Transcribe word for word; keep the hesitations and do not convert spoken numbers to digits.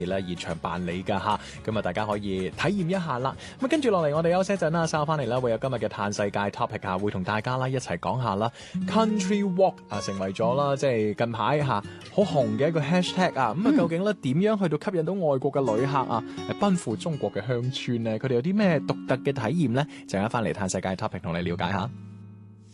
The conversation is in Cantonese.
咧現場辦理噶吓，咁啊大家可以體驗一下啦。咁啊跟住落嚟，我哋休息一陣啦，稍後翻嚟啦，會有今日嘅嘆世界 topic 啊，會同大家啦一齊講下啦。Country Walk 啊，成為咗啦，即係近排吓好紅嘅一個 hashtag 啊。咁啊，究竟咧點樣去到吸引到外國嘅旅客啊，奔赴中國嘅鄉村咧？佢哋有啲咩獨特嘅體驗咧？陣間翻嚟嘆世界 topic 同你了解下。